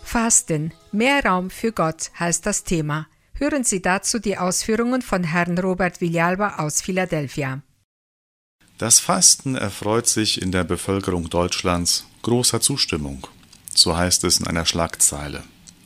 Fasten, mehr Raum für Gott heißt das Thema. Hören Sie dazu die Ausführungen von Herrn Robert Villalba aus Philadelphia. Das Fasten erfreut sich in der Bevölkerung Deutschlands großer Zustimmung. So heißt es in einer Schlagzeile.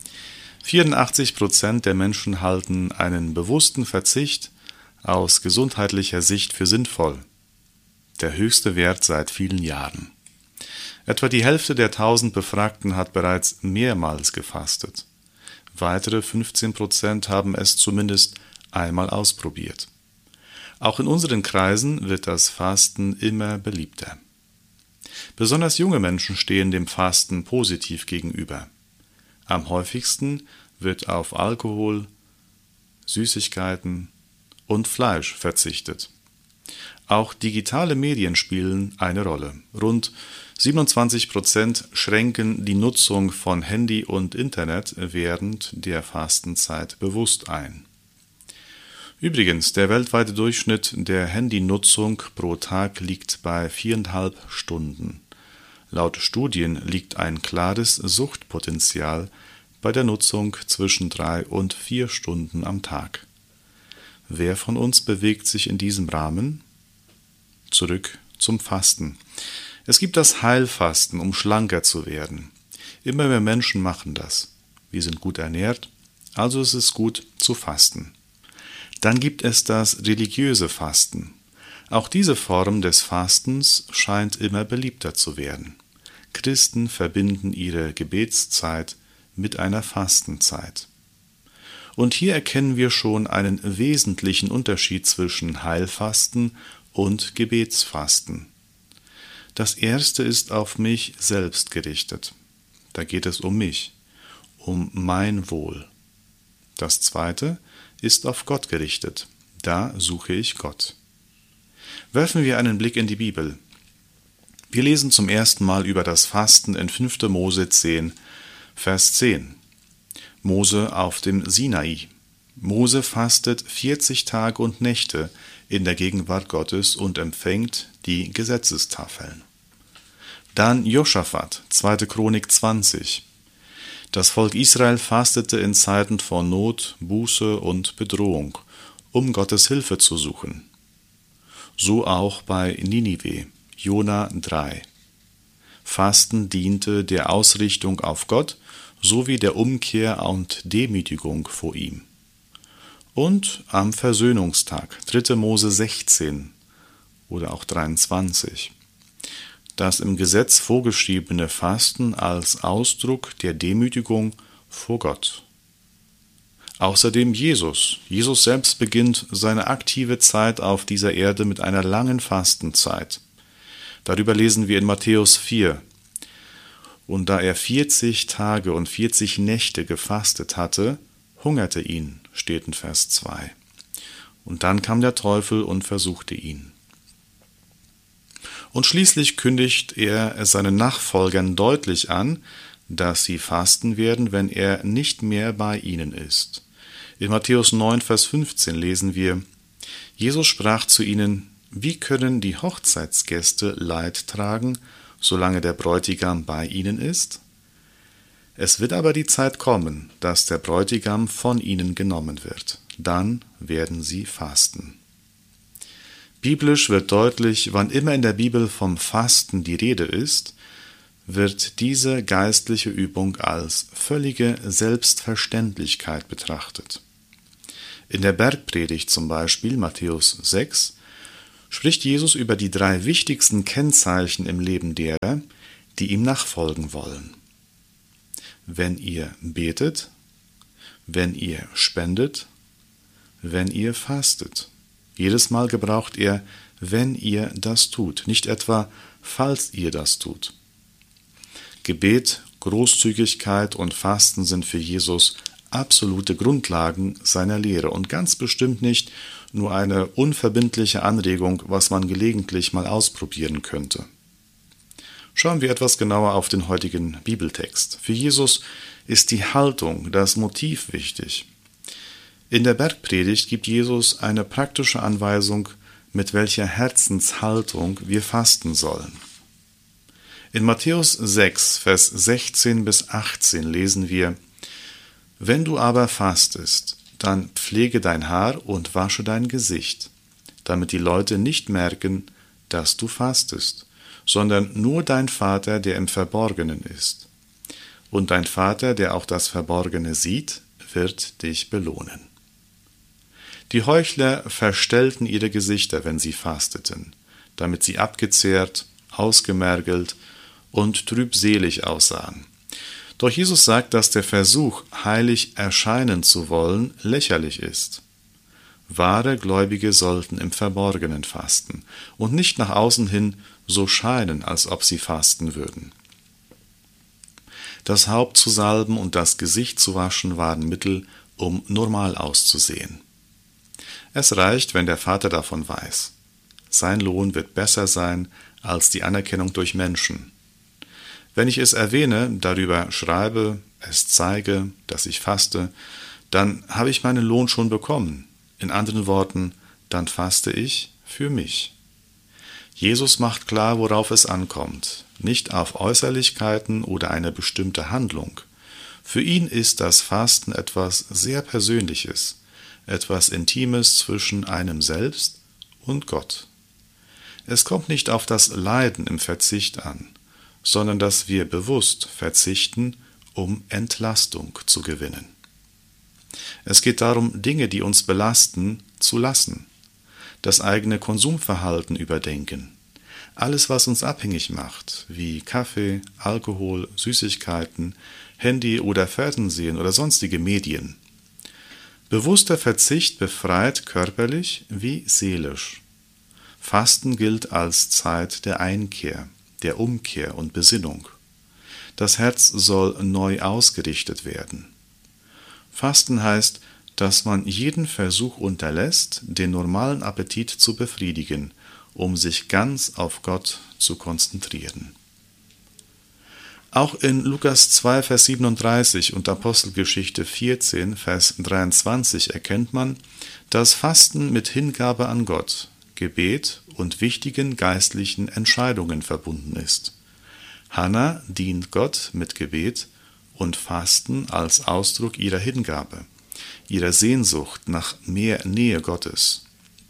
84% der Menschen halten einen bewussten Verzicht aus gesundheitlicher Sicht für sinnvoll. Der höchste Wert seit vielen Jahren. Etwa die Hälfte der 1000 Befragten hat bereits mehrmals gefastet. Weitere 15% haben es zumindest einmal ausprobiert. Auch in unseren Kreisen wird das Fasten immer beliebter. Besonders junge Menschen stehen dem Fasten positiv gegenüber. Am häufigsten wird auf Alkohol, Süßigkeiten und Fleisch verzichtet. Auch digitale Medien spielen eine Rolle. Rund 27% schränken die Nutzung von Handy und Internet während der Fastenzeit bewusst ein. Übrigens, der weltweite Durchschnitt der Handynutzung pro Tag liegt bei 4,5 Stunden. Laut Studien liegt ein klares Suchtpotenzial bei der Nutzung zwischen 3 und 4 Stunden am Tag. Wer von uns bewegt sich in diesem Rahmen? Zurück zum Fasten. Es gibt das Heilfasten, um schlanker zu werden. Immer mehr Menschen machen das. Wir sind gut ernährt, also ist es gut zu fasten. Dann gibt es das religiöse Fasten. Auch diese Form des Fastens scheint immer beliebter zu werden. Christen verbinden ihre Gebetszeit mit einer Fastenzeit. Und hier erkennen wir schon einen wesentlichen Unterschied zwischen Heilfasten und Gebetsfasten. Das erste ist auf mich selbst gerichtet. Da geht es um mich, um mein Wohl. Das zweite ist auf Gott gerichtet. Da suche ich Gott. Werfen wir einen Blick in die Bibel. Wir lesen zum ersten Mal über das Fasten in 5. Mose 10, Vers 10. Mose auf dem Sinai. Mose fastet 40 Tage und Nächte in der Gegenwart Gottes und empfängt die Gesetzestafeln. Dann Josaphat, 2. Chronik 20. Das Volk Israel fastete in Zeiten von Not, Buße und Bedrohung, um Gottes Hilfe zu suchen. So auch bei Ninive, Jona 3. Fasten diente der Ausrichtung auf Gott sowie der Umkehr und Demütigung vor ihm. Und am Versöhnungstag, 3. Mose 16 oder auch 23. Das im Gesetz vorgeschriebene Fasten als Ausdruck der Demütigung vor Gott. Außerdem Jesus. Jesus selbst beginnt seine aktive Zeit auf dieser Erde mit einer langen Fastenzeit. Darüber lesen wir in Matthäus 4. Und da er 40 Tage und 40 Nächte gefastet hatte, hungerte ihn, steht in Vers 2. Und dann kam der Teufel und versuchte ihn. Und schließlich kündigt er seinen Nachfolgern deutlich an, dass sie fasten werden, wenn er nicht mehr bei ihnen ist. In Matthäus 9, Vers 15 lesen wir, Jesus sprach zu ihnen, wie können die Hochzeitsgäste Leid tragen, solange der Bräutigam bei ihnen ist? Es wird aber die Zeit kommen, dass der Bräutigam von ihnen genommen wird. Dann werden sie fasten. Biblisch wird deutlich, wann immer in der Bibel vom Fasten die Rede ist, wird diese geistliche Übung als völlige Selbstverständlichkeit betrachtet. In der Bergpredigt zum Beispiel, Matthäus 6, spricht Jesus über die 3 wichtigsten Kennzeichen im Leben derer, die ihm nachfolgen wollen. Wenn ihr betet, wenn ihr spendet, wenn ihr fastet. Jedes Mal gebraucht er, wenn ihr das tut, nicht etwa, falls ihr das tut. Gebet, Großzügigkeit und Fasten sind für Jesus absolute Grundlagen seiner Lehre und ganz bestimmt nicht nur eine unverbindliche Anregung, was man gelegentlich mal ausprobieren könnte. Schauen wir etwas genauer auf den heutigen Bibeltext. Für Jesus ist die Haltung, das Motiv wichtig. In der Bergpredigt gibt Jesus eine praktische Anweisung, mit welcher Herzenshaltung wir fasten sollen. In Matthäus 6, Vers 16 bis 18 lesen wir: Wenn du aber fastest, dann pflege dein Haar und wasche dein Gesicht, damit die Leute nicht merken, dass du fastest, sondern nur dein Vater, der im Verborgenen ist. Und dein Vater, der auch das Verborgene sieht, wird dich belohnen. Die Heuchler verstellten ihre Gesichter, wenn sie fasteten, damit sie abgezehrt, ausgemergelt und trübselig aussahen. Doch Jesus sagt, dass der Versuch, heilig erscheinen zu wollen, lächerlich ist. Wahre Gläubige sollten im Verborgenen fasten und nicht nach außen hin so scheinen, als ob sie fasten würden. Das Haupt zu salben und das Gesicht zu waschen waren Mittel, um normal auszusehen. Es reicht, wenn der Vater davon weiß. Sein Lohn wird besser sein als die Anerkennung durch Menschen. Wenn ich es erwähne, darüber schreibe, es zeige, dass ich faste, dann habe ich meinen Lohn schon bekommen. In anderen Worten, dann faste ich für mich. Jesus macht klar, worauf es ankommt, nicht auf Äußerlichkeiten oder eine bestimmte Handlung. Für ihn ist das Fasten etwas sehr Persönliches, etwas Intimes zwischen einem selbst und Gott. Es kommt nicht auf das Leiden im Verzicht an, sondern dass wir bewusst verzichten, um Entlastung zu gewinnen. Es geht darum, Dinge, die uns belasten, zu lassen, das eigene Konsumverhalten überdenken, alles, was uns abhängig macht, wie Kaffee, Alkohol, Süßigkeiten, Handy oder Fernsehen oder sonstige Medien. Bewusster Verzicht befreit körperlich wie seelisch. Fasten gilt als Zeit der Einkehr, der Umkehr und Besinnung. Das Herz soll neu ausgerichtet werden. Fasten heißt, dass man jeden Versuch unterlässt, den normalen Appetit zu befriedigen, um sich ganz auf Gott zu konzentrieren. Auch in Lukas 2, Vers 37 und Apostelgeschichte 14, Vers 23 erkennt man, dass Fasten mit Hingabe an Gott, Gebet und wichtigen geistlichen Entscheidungen verbunden ist. Hannah dient Gott mit Gebet und Fasten als Ausdruck ihrer Hingabe, ihrer Sehnsucht nach mehr Nähe Gottes.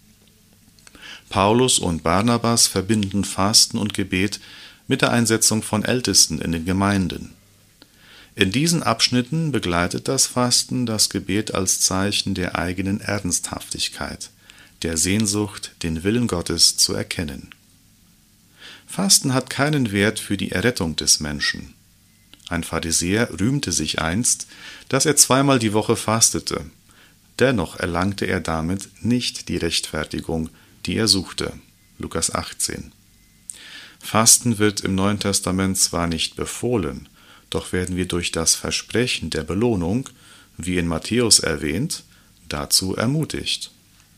Paulus und Barnabas verbinden Fasten und Gebet mit der Einsetzung von Ältesten in den Gemeinden. In diesen Abschnitten begleitet das Fasten das Gebet als Zeichen der eigenen Ernsthaftigkeit, der Sehnsucht, den Willen Gottes zu erkennen. Fasten hat keinen Wert für die Errettung des Menschen. Ein Pharisäer rühmte sich einst, dass er 2-mal die Woche fastete. Dennoch erlangte er damit nicht die Rechtfertigung, die er suchte. Lukas 18. Fasten wird im Neuen Testament zwar nicht befohlen, doch werden wir durch das Versprechen der Belohnung, wie in Matthäus erwähnt, dazu ermutigt.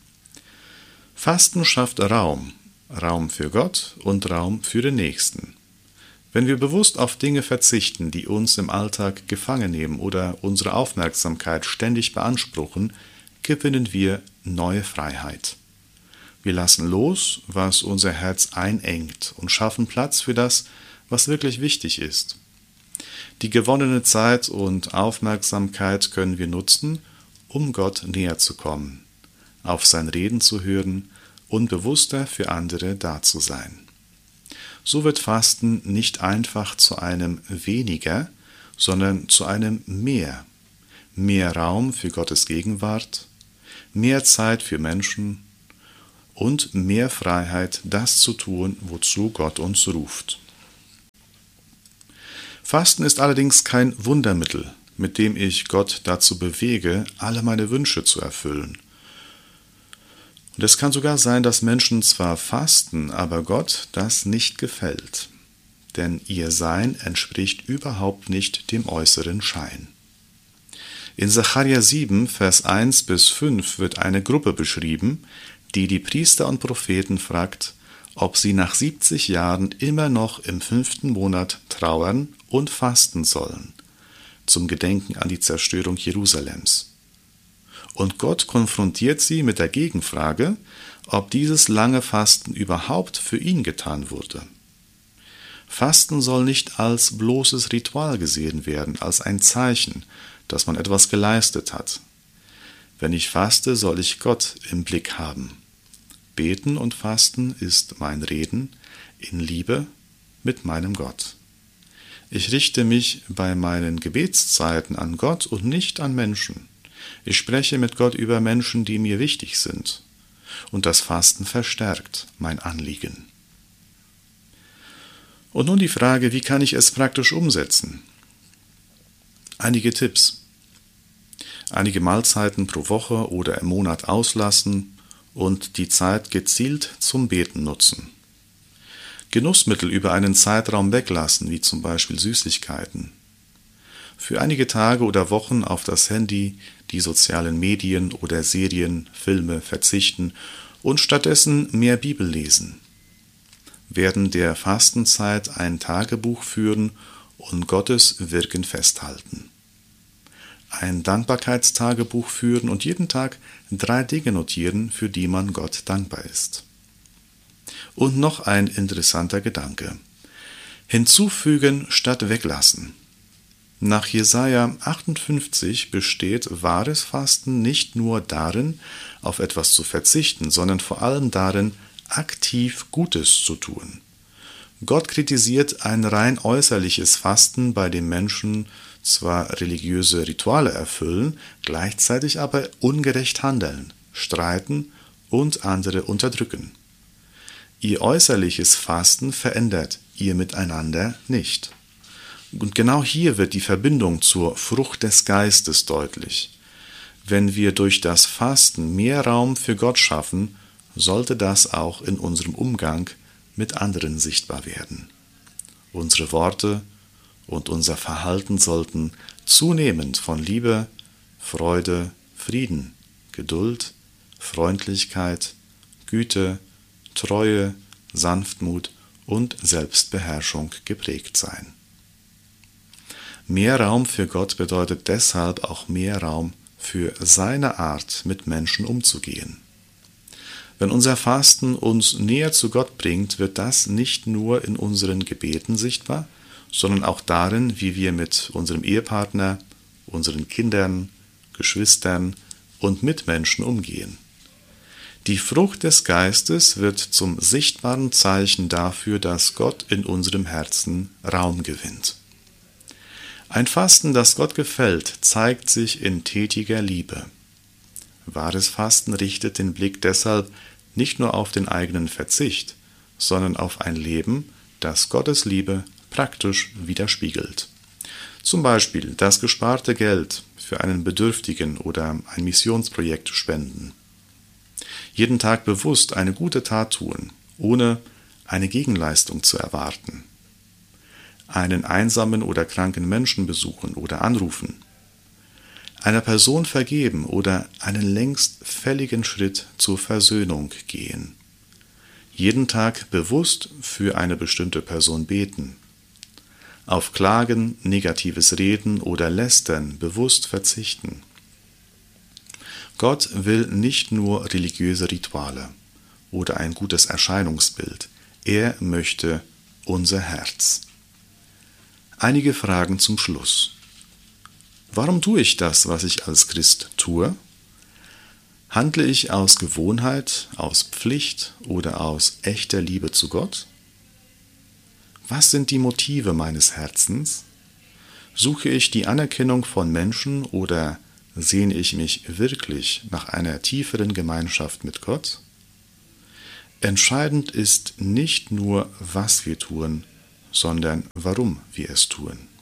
Fasten schafft Raum für Gott und Raum für den Nächsten. Wenn wir bewusst auf Dinge verzichten, die uns im Alltag gefangen nehmen oder unsere Aufmerksamkeit ständig beanspruchen, gewinnen wir neue Freiheit. Wir lassen los, was unser Herz einengt und schaffen Platz für das, was wirklich wichtig ist. Die gewonnene Zeit und Aufmerksamkeit können wir nutzen, um Gott näher zu kommen, auf sein Reden zu hören und bewusster für andere da zu sein. So wird Fasten nicht einfach zu einem weniger, sondern zu einem mehr. Mehr Raum für Gottes Gegenwart, mehr Zeit für Menschen und mehr Freiheit, das zu tun, wozu Gott uns ruft. Fasten ist allerdings kein Wundermittel, mit dem ich Gott dazu bewege, alle meine Wünsche zu erfüllen. Und es kann sogar sein, dass Menschen zwar fasten, aber Gott das nicht gefällt. Denn ihr Sein entspricht überhaupt nicht dem äußeren Schein. In Sacharja 7, Vers 1 bis 5 wird eine Gruppe beschrieben, die die Priester und Propheten fragt, ob sie nach 70 Jahren immer noch im 5. Monat trauern und fasten sollen, zum Gedenken an die Zerstörung Jerusalems. Und Gott konfrontiert sie mit der Gegenfrage, ob dieses lange Fasten überhaupt für ihn getan wurde. Fasten soll nicht als bloßes Ritual gesehen werden, als ein Zeichen, dass man etwas geleistet hat. Wenn ich faste, soll ich Gott im Blick haben. Beten und Fasten ist mein Reden in Liebe mit meinem Gott. Ich richte mich bei meinen Gebetszeiten an Gott und nicht an Menschen. Ich spreche mit Gott über Menschen, die mir wichtig sind. Und das Fasten verstärkt mein Anliegen. Und nun die Frage, wie kann ich es praktisch umsetzen? Einige Tipps. Einige Mahlzeiten pro Woche oder im Monat auslassen und die Zeit gezielt zum Beten nutzen. Genussmittel über einen Zeitraum weglassen, wie zum Beispiel Süßigkeiten. Für einige Tage oder Wochen auf das Handy, die sozialen Medien oder Serien, Filme verzichten und stattdessen mehr Bibel lesen. Während der Fastenzeit ein Tagebuch führen und Gottes Wirken festhalten. Ein Dankbarkeitstagebuch führen und jeden Tag 3 Dinge notieren, für die man Gott dankbar ist. Und noch ein interessanter Gedanke. Hinzufügen statt weglassen. Nach Jesaja 58 besteht wahres Fasten nicht nur darin, auf etwas zu verzichten, sondern vor allem darin, aktiv Gutes zu tun. Gott kritisiert ein rein äußerliches Fasten, bei dem Menschen zwar religiöse Rituale erfüllen, gleichzeitig aber ungerecht handeln, streiten und andere unterdrücken. Ihr äußerliches Fasten verändert ihr Miteinander nicht. Und genau hier wird die Verbindung zur Frucht des Geistes deutlich. Wenn wir durch das Fasten mehr Raum für Gott schaffen, sollte das auch in unserem Umgang mit anderen sichtbar werden. Unsere Worte und unser Verhalten sollten zunehmend von Liebe, Freude, Frieden, Geduld, Freundlichkeit, Güte, Treue, Sanftmut und Selbstbeherrschung geprägt sein. Mehr Raum für Gott bedeutet deshalb auch mehr Raum für seine Art, mit Menschen umzugehen. Wenn unser Fasten uns näher zu Gott bringt, wird das nicht nur in unseren Gebeten sichtbar, sondern auch darin, wie wir mit unserem Ehepartner, unseren Kindern, Geschwistern und Mitmenschen umgehen. Die Frucht des Geistes wird zum sichtbaren Zeichen dafür, dass Gott in unserem Herzen Raum gewinnt. Ein Fasten, das Gott gefällt, zeigt sich in tätiger Liebe. Wahres Fasten richtet den Blick deshalb nicht nur auf den eigenen Verzicht, sondern auf ein Leben, das Gottes Liebe praktisch widerspiegelt. Zum Beispiel das gesparte Geld für einen Bedürftigen oder ein Missionsprojekt spenden. Jeden Tag bewusst eine gute Tat tun, ohne eine Gegenleistung zu erwarten. Einen einsamen oder kranken Menschen besuchen oder anrufen. Einer Person vergeben oder einen längst fälligen Schritt zur Versöhnung gehen. Jeden Tag bewusst für eine bestimmte Person beten. Auf Klagen, negatives Reden oder Lästern bewusst verzichten. Gott will nicht nur religiöse Rituale oder ein gutes Erscheinungsbild. Er möchte unser Herz. Einige Fragen zum Schluss. Warum tue ich das, was ich als Christ tue? Handle ich aus Gewohnheit, aus Pflicht oder aus echter Liebe zu Gott? Was sind die Motive meines Herzens? Suche ich die Anerkennung von Menschen oder sehne ich mich wirklich nach einer tieferen Gemeinschaft mit Gott? Entscheidend ist nicht nur, was wir tun, sondern warum wir es tun.